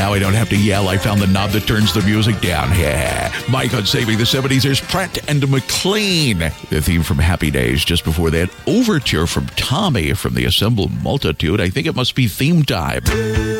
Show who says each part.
Speaker 1: Now I don't have to yell. I found the knob that turns the music down. Yeah. Mike on Saving the 70s. There's Pratt and McLean. The theme from Happy Days. Just before that, Overture from Tommy from the Assemble Multitude. I think it must be theme time.